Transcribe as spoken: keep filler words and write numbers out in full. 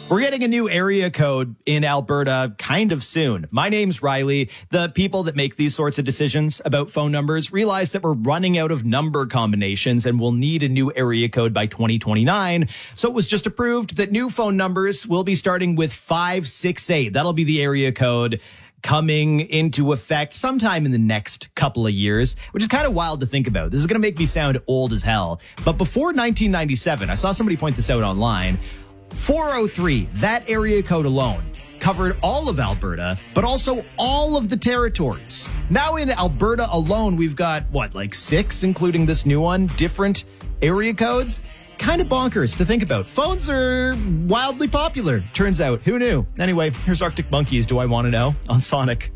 We're getting a new area code in Alberta kind of soon. My name's Riley. The people that make these sorts of decisions about phone numbers realize that we're running out of number combinations and will need a new area code by twenty twenty-nine. So it was just approved that new phone numbers will be starting with five six eight. That'll be the area code coming into effect sometime in the next couple of years, which is kind of wild to think about. This is going to make me sound old as hell. But before nineteen ninety-seven, I saw somebody point this out online. four oh three, that area code alone, covered all of Alberta, but also all of the territories. Now in Alberta alone, we've got, what, like six, including this new one, different area codes? Kind of bonkers to think about. Phones are wildly popular, turns out. Who knew? Anyway, here's Arctic Monkeys, Do I Want to Know? On Sonic.